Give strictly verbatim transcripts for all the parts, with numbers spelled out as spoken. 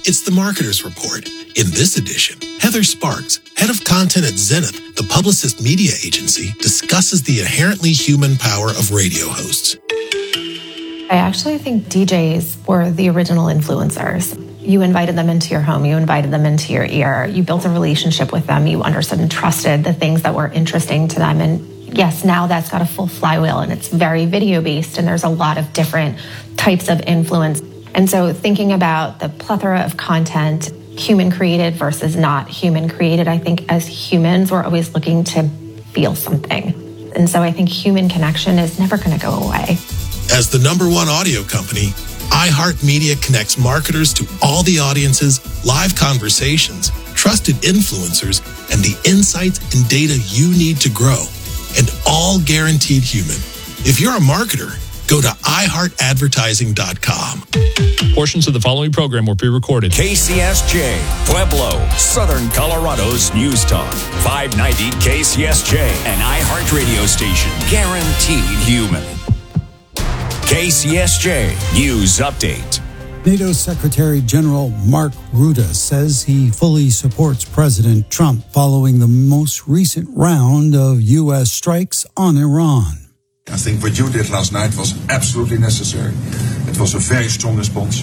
It's the Marketer's Report. In this edition, Heather Sparks, head of content at Zenith, the Publicist media agency, discusses the inherently human power of radio hosts. I actually think D Js were the original influencers. You invited them into your home, you invited them into your ear, you built a relationship with them, you understood and trusted the things that were interesting to them. And yes, now that's got a full flywheel and it's very video-based and there's a lot of different types of influence. And so thinking about the plethora of content, human created versus not human created, I think as humans, we're always looking to feel something. And so I think human connection is never going to go away. As the number one audio company, iHeartMedia connects marketers to all the audiences, live conversations, trusted influencers, and the insights and data you need to grow, and all guaranteed human. If you're a marketer, go to i heart advertising dot com. Portions of the following program were pre-recorded. K C S J, Pueblo, Southern Colorado's News Talk. five ninety K C S J, an iHeart radio station. Guaranteed human. K C S J News Update. NATO Secretary General Mark Rutte says he fully supports President Trump following the most recent round of U S strikes on Iran. I think what you did last night was absolutely necessary. It was a very strong response,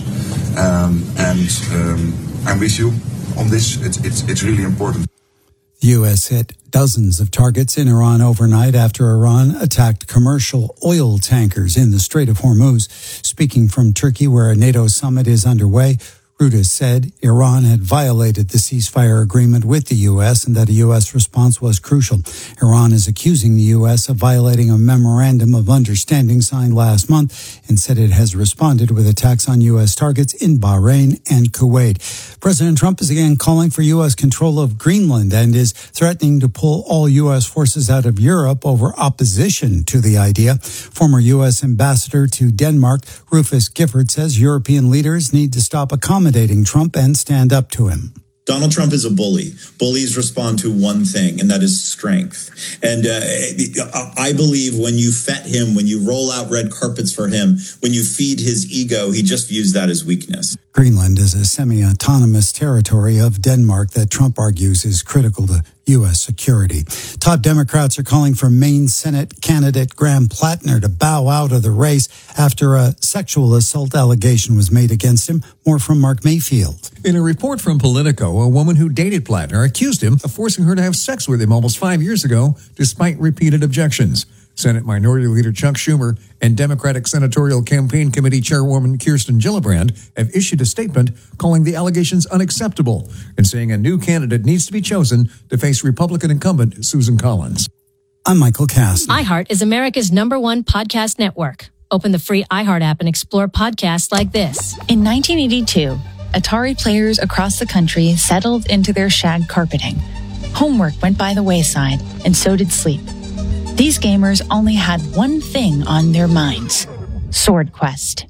um, and um, I'm with you on this. It's, it's, it's really important. The U S hit dozens of targets in Iran overnight after Iran attacked commercial oil tankers in the Strait of Hormuz. Speaking from Turkey, where a NATO summit is underway, Rutte said Iran had violated the ceasefire agreement with the U S and that a U S response was crucial. Iran is accusing the U S of violating a memorandum of understanding signed last month and said it has responded with attacks on U S targets in Bahrain and Kuwait. President Trump is again calling for U S control of Greenland and is threatening to pull all U S forces out of Europe over opposition to the idea. Former U S ambassador to Denmark, Rufus Gifford, says European leaders need to stop accommodating Trump and stand up to him. Donald Trump is a bully. Bullies respond to one thing, and that is strength. And uh, I believe when you fet him, when you roll out red carpets for him, when you feed his ego, he just views that as weakness. Greenland is a semi-autonomous territory of Denmark that Trump argues is critical to U S security. Top Democrats are calling for Maine Senate candidate Graham Plattner to bow out of the race after a sexual assault allegation was made against him. More from Mark Mayfield. In a report from Politico, a woman who dated Plattner accused him of forcing her to have sex with him almost five years ago, despite repeated objections. Senate Minority Leader Chuck Schumer and Democratic Senatorial Campaign Committee Chairwoman Kirsten Gillibrand have issued a statement calling the allegations unacceptable and saying a new candidate needs to be chosen to face Republican incumbent Susan Collins. I'm Michael Cass. iHeart is America's number one podcast network. Open the free iHeart app and explore podcasts like this. In nineteen eighty-two, Atari players across the country settled into their shag carpeting. Homework went by the wayside, and so did sleep. These gamers only had one thing on their minds: Sword Quest.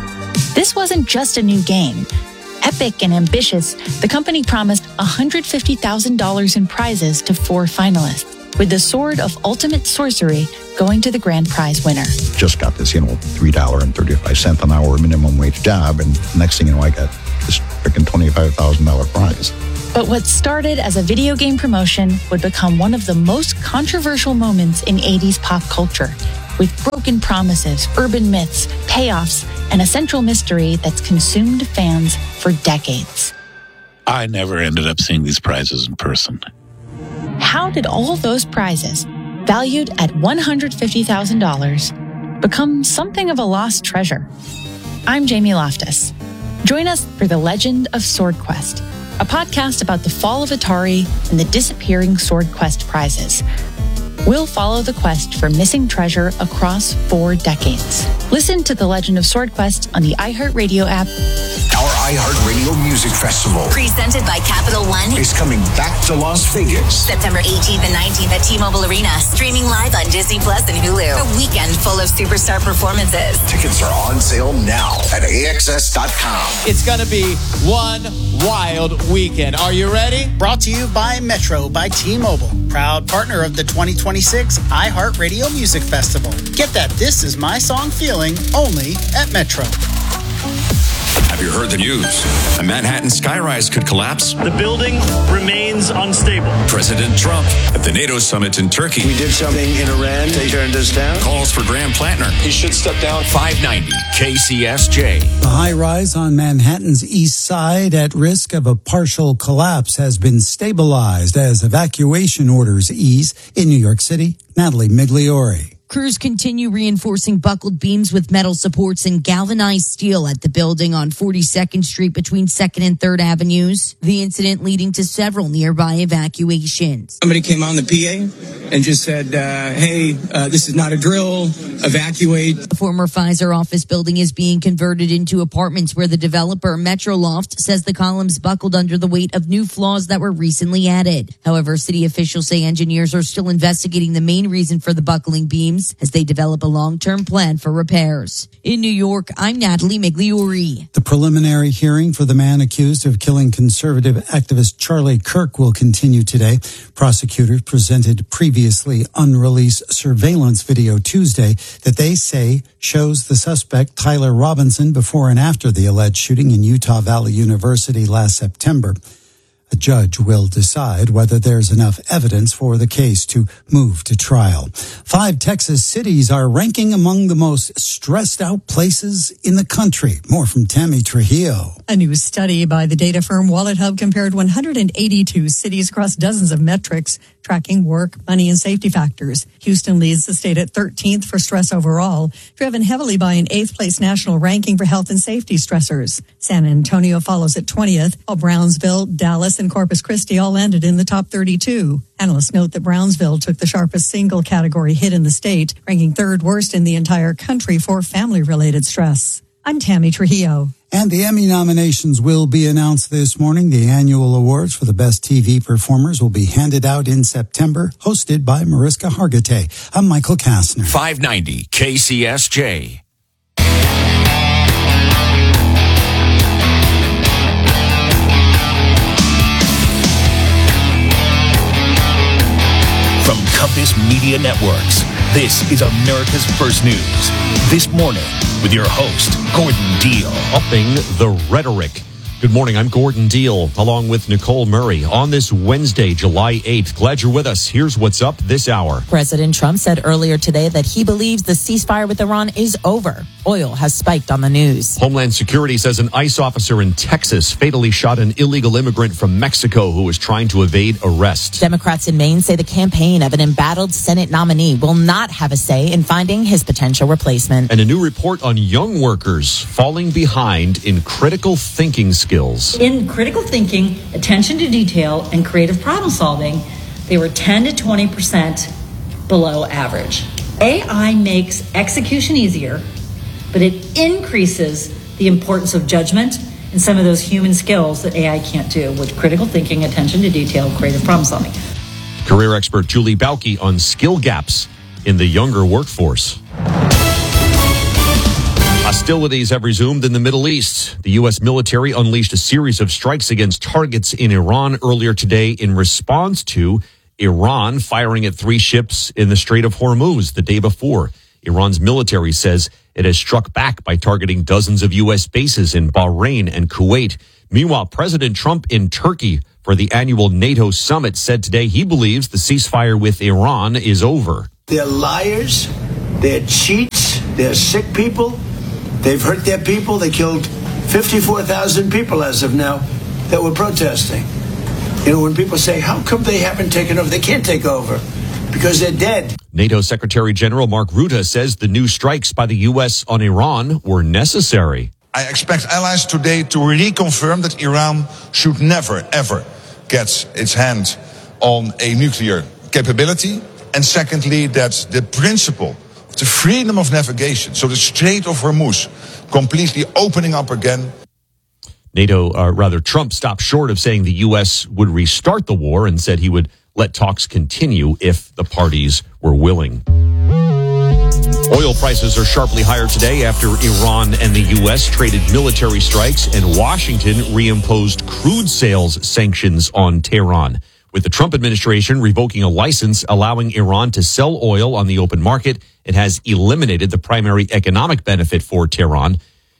This wasn't just a new game. Epic and ambitious, the company promised one hundred fifty thousand dollars in prizes to four finalists, with the Sword of Ultimate Sorcery going to the grand prize winner. Just got this, you know, three dollars and thirty-five cents an hour minimum wage job, and next thing you know, I got this freaking twenty-five thousand dollars prize. But what started as a video game promotion would become one of the most controversial moments in eighties pop culture, with broken promises, urban myths, payoffs, and a central mystery that's consumed fans for decades. I never ended up seeing these prizes in person. How did all those prizes, valued at one hundred fifty thousand dollars, become something of a lost treasure? I'm Jamie Loftus. Join us for The Legend of Sword Quest, a podcast about the fall of Atari and the disappearing Sword Quest prizes. We'll follow the quest for missing treasure across four decades. Listen to The Legend of Sword Quest on the iHeartRadio app. Our iHeartRadio Music Festival, presented by Capital One, is coming back to Las Vegas. September eighteenth and nineteenth at T-Mobile Arena. Streaming live on Disney Plus and Hulu. A weekend full of superstar performances. Tickets are on sale now at A X S dot com. It's going to be one wild weekend. Are you ready? Brought to you by Metro by T-Mobile. Proud partner of the twenty twenty-six iHeartRadio Music Festival. Get that This Is My Song feeling only at Metro. Have you heard the news? A Manhattan skyrise could collapse. The building remains unstable. President Trump at the NATO summit in Turkey. We did something in Iran. They turned us down. Calls for Graham Plattner. He should step down. five ninety K C S J. The high rise on Manhattan's east side at risk of a partial collapse has been stabilized as evacuation orders ease in New York City. Natalie Migliori. Crews continue reinforcing buckled beams with metal supports and galvanized steel at the building on forty-second Street between second and third Avenues. The incident leading to several nearby evacuations. Somebody came on the P A and just said, uh, hey, uh, this is not a drill, evacuate. The former Pfizer office building is being converted into apartments where the developer Metroloft says the columns buckled under the weight of new flaws that were recently added. However, city officials say engineers are still investigating the main reason for the buckling beams as they develop a long-term plan for repairs. In New York, I'm Natalie Migliori. The preliminary hearing for the man accused of killing conservative activist Charlie Kirk will continue today. Prosecutors presented previously unreleased surveillance video Tuesday that they say shows the suspect Tyler Robinson before and after the alleged shooting in Utah Valley University last September. A judge will decide whether there's enough evidence for the case to move to trial. Five Texas cities are ranking among the most stressed out places in the country. More from Tammy Trujillo. A new study by the data firm Wallet Hub compared one hundred eighty-two cities across dozens of metrics, tracking work, money, and safety factors. Houston leads the state at thirteenth for stress overall, driven heavily by an eighth place national ranking for health and safety stressors. San Antonio follows at twentieth, while Brownsville, Dallas, and Corpus Christi all landed in the top thirty-two. Analysts note that Brownsville took the sharpest single category hit in the state, ranking third worst in the entire country for family-related stress. I'm Tammy Trujillo. And the Emmy nominations will be announced this morning. The annual awards for the best T V performers will be handed out in September, hosted by Mariska Hargitay. I'm Michael Kastner. five ninety K C S J. From Compass Media Networks, this is America's First News. This morning, with your host, Gordon Deal. Upping the rhetoric. Good morning, I'm Gordon Deal, along with Nicole Murray. On this Wednesday, July eighth, glad you're with us. Here's what's up this hour. President Trump said earlier today that he believes the ceasefire with Iran is over. Oil has spiked on the news. Homeland Security says an ICE officer in Texas fatally shot an illegal immigrant from Mexico who was trying to evade arrest. Democrats in Maine say the campaign of an embattled Senate nominee will not have a say in finding his potential replacement. And a new report on young workers falling behind in critical thinking skills. In critical thinking, attention to detail, and creative problem solving, they were ten to twenty percent below average. A I makes execution easier, but it increases the importance of judgment and some of those human skills that A I can't do with critical thinking, attention to detail, and creative problem solving. Career expert Julie Bauke on skill gaps in the younger workforce. Hostilities have resumed in the Middle East. The U S military unleashed a series of strikes against targets in Iran earlier today in response to Iran firing at three ships in the Strait of Hormuz the day before. Iran's military says it has struck back by targeting dozens of U S bases in Bahrain and Kuwait. Meanwhile, President Trump in Turkey for the annual NATO summit said today he believes the ceasefire with Iran is over. They're liars. They're cheats. They're sick people. They've hurt their people. They killed fifty-four thousand people as of now that were protesting. You know, when people say, how come they haven't taken over? They can't take over because they're dead. NATO Secretary General Mark Rutte says the new strikes by the U S on Iran were necessary. I expect allies today to reconfirm that Iran should never, ever get its hand on a nuclear capability. And secondly, that the principle the freedom of navigation, so the Strait of Hormuz completely opening up again. NATO, uh, rather, Trump stopped short of saying the U S would restart the war and said he would let talks continue if the parties were willing. Oil prices are sharply higher today after Iran and the U S traded military strikes and Washington reimposed crude sales sanctions on Tehran. With the Trump administration revoking a license allowing Iran to sell oil on the open market, it has eliminated the primary economic benefit for Tehran.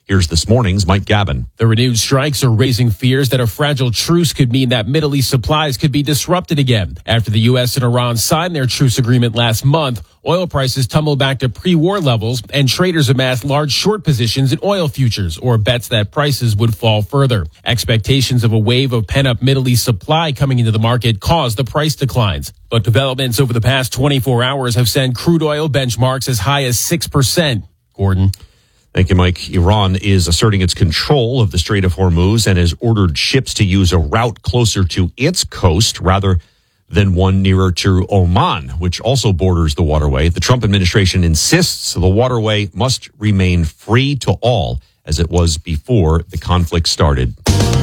Here's This Morning's Mike Gavin. The renewed strikes are raising fears that a fragile truce could mean that Middle East supplies could be disrupted again. After the U S and Iran signed their truce agreement last month, oil prices tumbled back to pre-war levels and traders amassed large short positions in oil futures or bets that prices would fall further. Expectations of a wave of pent-up Middle East supply coming into the market caused the price declines. But developments over the past twenty-four hours have sent crude oil benchmarks as high as six percent. Gordon. Thank you, Mike. Iran is asserting its control of the Strait of Hormuz and has ordered ships to use a route closer to its coast rather than one nearer to Oman, which also borders the waterway. The Trump administration insists the waterway must remain free to all, as it was before the conflict started.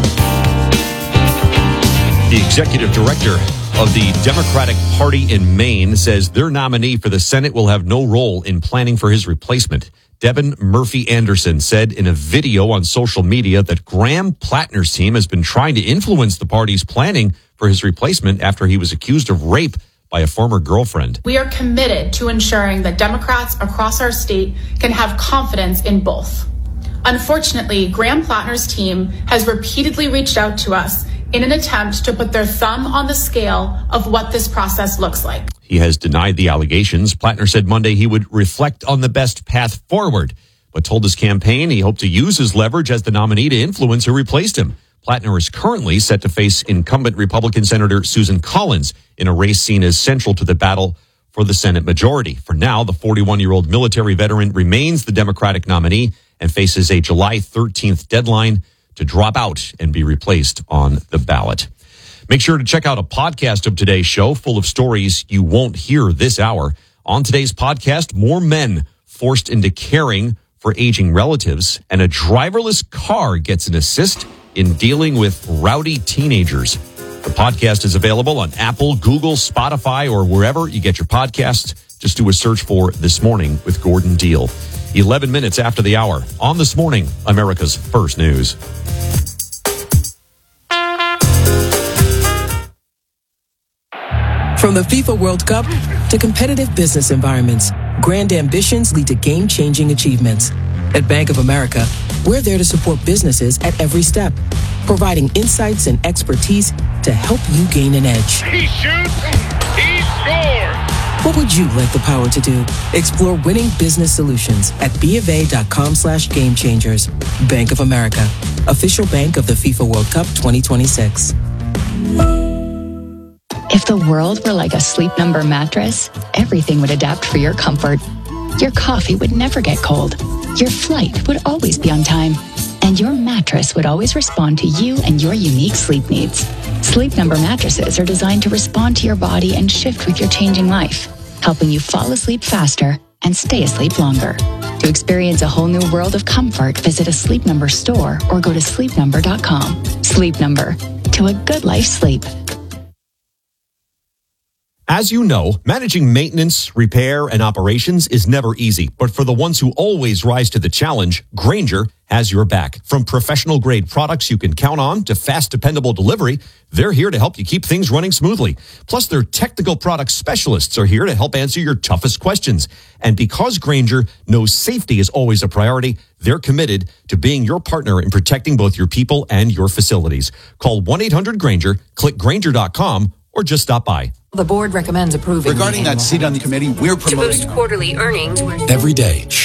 The executive director of the Democratic Party in Maine says their nominee for the Senate will have no role in planning for his replacement. Devin Murphy Anderson said in a video on social media that Graham Plattner's team has been trying to influence the party's planning for his replacement after he was accused of rape by a former girlfriend. We are committed to ensuring that Democrats across our state can have confidence in both. Unfortunately, Graham Plattner's team has repeatedly reached out to us in an attempt to put their thumb on the scale of what this process looks like. He has denied the allegations. Plattner said Monday he would reflect on the best path forward, but told his campaign he hoped to use his leverage as the nominee to influence who replaced him. Plattner is currently set to face incumbent Republican Senator Susan Collins in a race seen as central to the battle for the Senate majority. For now, the forty-one-year-old military veteran remains the Democratic nominee and faces a July thirteenth deadline to drop out and be replaced on the ballot. Make sure to check out a podcast of today's show full of stories you won't hear this hour. On today's podcast, more men forced into caring for aging relatives, and a driverless car gets an assist in dealing with rowdy teenagers. The podcast is available on Apple, Google, Spotify, or wherever you get your podcasts. Just do a search for This Morning with Gordon Deal. eleven minutes after the hour on This Morning, America's First News. From the FIFA World Cup to competitive business environments, grand ambitions lead to game-changing achievements. At Bank of America, we're there to support businesses at every step, providing insights and expertise to help you gain an edge. He shoots, he scores! What would you like the power to do? Explore winning business solutions at bofa.com slash game changers. Bank of America, official bank of the FIFA World Cup twenty twenty-six. If the world were like a Sleep Number mattress, everything would adapt for your comfort. Your coffee would never get cold. Your flight would always be on time. And your mattress would always respond to you and your unique sleep needs. Sleep Number mattresses are designed to respond to your body and shift with your changing life, helping you fall asleep faster and stay asleep longer. To experience a whole new world of comfort, visit a Sleep Number store or go to sleep number dot com. Sleep Number, to a good life sleep. As you know, managing maintenance, repair, and operations is never easy. But for the ones who always rise to the challenge, Grainger has your back. From professional-grade products you can count on to fast, dependable delivery, they're here to help you keep things running smoothly. Plus, their technical product specialists are here to help answer your toughest questions. And because Grainger knows safety is always a priority, they're committed to being your partner in protecting both your people and your facilities. Call one eight hundred Grainger, click Grainger dot com, or just stop by. The board recommends approving. Regarding that seat on the committee, we're promoting. To boost quarterly earnings. Every day,